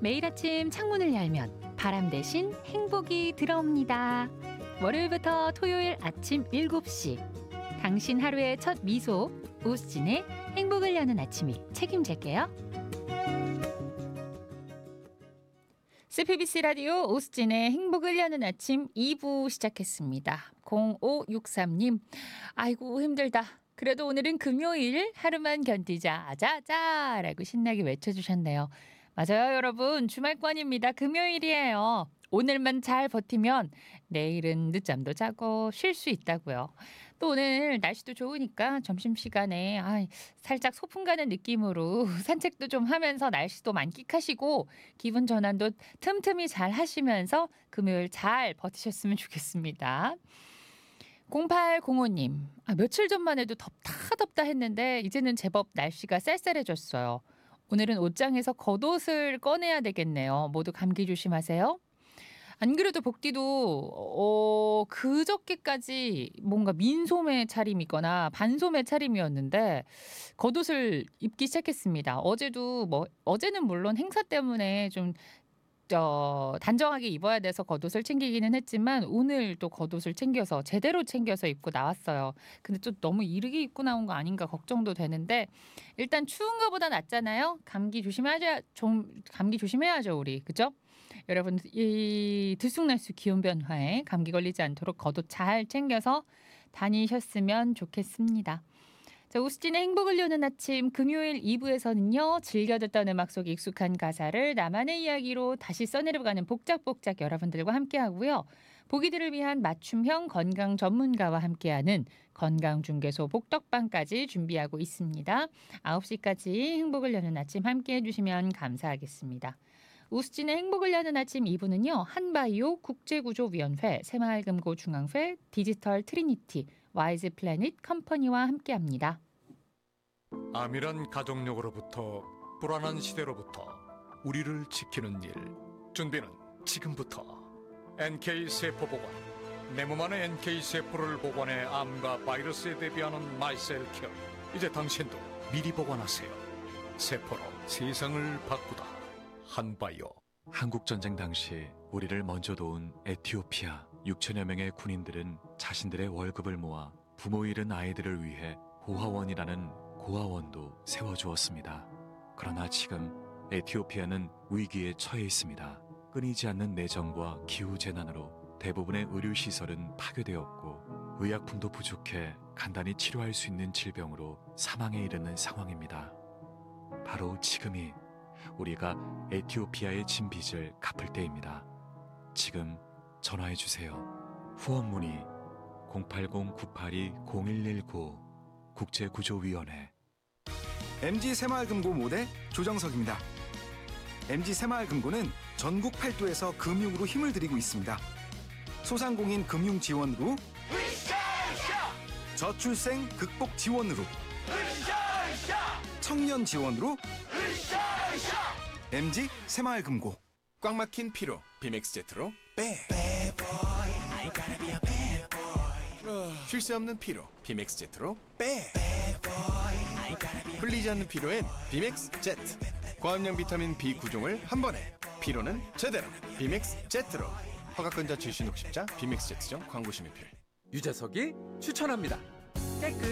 매일 아침 창문을 열면 바람 대신 행복이 들어옵니다. 월요일부터 토요일 아침 7시 당신 하루의 첫 미소 오수진의 행복을 여는 아침이 책임질게요. CBBC 라디오 오수진의 행복을 여는 아침 2부 시작했습니다. 0563님, 아이고 힘들다. 그래도 오늘은 금요일 하루만 견디자 아자아자라고 신나게 외쳐주셨네요. 맞아요 여러분, 주말권입니다. 금요일이에요. 오늘만 잘 버티면 내일은 늦잠도 자고 쉴 수 있다고요. 또 오늘 날씨도 좋으니까 점심시간에 살짝 소풍 가는 느낌으로 산책도 좀 하면서 날씨도 만끽하시고 기분 전환도 틈틈이 잘 하시면서 금요일 잘 버티셨으면 좋겠습니다. 0805님, 며칠 전만 해도 덥다 했는데 이제는 제법 날씨가 쌀쌀해졌어요. 오늘은 옷장에서 겉옷을 꺼내야 되겠네요. 모두 감기 조심하세요. 안 그래도 복디도 그저께까지 뭔가 민소매 차림이거나 반소매 차림이었는데 겉옷을 입기 시작했습니다. 어제는 물론 행사 때문에 좀 단정하게 입어야 돼서 겉옷을 챙기기는 했지만 오늘 또 겉옷을 챙겨서 제대로 챙겨서 입고 나왔어요. 근데 또 너무 이르게 입고 나온 거 아닌가 걱정도 되는데 일단 추운 거보다 낫잖아요. 감기 조심해야죠 우리, 그죠? 여러분 이 들쑥날쑥 기온 변화에 감기 걸리지 않도록 겉옷 잘 챙겨서 다니셨으면 좋겠습니다. 자, 오수진의 행복을 여는 아침 금요일 2부에서는요. 즐겨 듣던 음악 속 익숙한 가사를 나만의 이야기로 다시 써내려가는 복작복작 여러분들과 함께하고요. 보기들을 위한 맞춤형 건강 전문가와 함께하는 건강중개소 복덕방까지 준비하고 있습니다. 9시까지 행복을 여는 아침 함께해 주시면 감사하겠습니다. 오수진의 행복을 여는 아침 2부는요. 한바이오 국제구조위원회, 새마을금고 중앙회, 디지털 트리니티, 와이즈 플래닛 컴퍼니와 함께합니다. 암이란 가족력으로부터 불안한 시대로부터 우리를 지키는 일, 준비는 지금부터. NK세포보관, 내 몸 안에 NK세포를 보관해 암과 바이러스에 대비하는 마이셀케어. 이제 당신도 미리 보관하세요. 세포로 세상을 바꾸다. 한바이오. 한국전쟁 당시 우리를 먼저 도운 에티오피아 6천여 명의 군인들은 자신들의 월급을 모아 부모 잃은 아이들을 위해 고아원이라는 고아원도 세워주었습니다. 그러나 지금 에티오피아는 위기에 처해 있습니다. 끊이지 않는 내정과 기후재난으로 대부분의 의료시설은 파괴되었고 의약품도 부족해 간단히 치료할 수 있는 질병으로 사망에 이르는 상황입니다. 바로 지금이 우리가 에티오피아의 진 빚을 갚을 때입니다. 지금 전화해주세요. 후원 문의 080-982-0119 국제구조위원회. MG 새마을금고 모대 조정석입니다. MG 새마을금고는 전국 8도에서 금융으로 힘을 드리고 있습니다. 소상공인 금융 지원으로, 저출생 극복 지원으로, 청년 지원으로, MG 새마을금고. 꽉 막힌 피로 비맥스 제트로 빼. 쉴 새 없는 피로 비맥스 제트로 빼. 풀리지 않는 피로엔 비맥스 제트. 고함량 비타민 B 구종을 한 번에. 피로는 제대로 비맥스 제트로. 허가권자 출신 60자 비맥스 제트점 광고 심의필. 유재석이 추천합니다. 깨끗